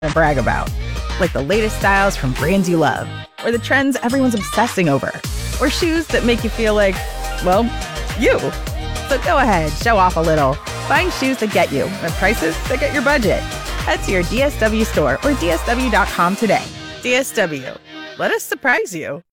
to brag about. Like the latest styles from brands you love, or the trends everyone's obsessing over, or shoes that make you feel like, well, you. So go ahead, show off a little. Find shoes that get you at prices that get your budget. Head to your DSW store or DSW.com today. DSW. Let us surprise you.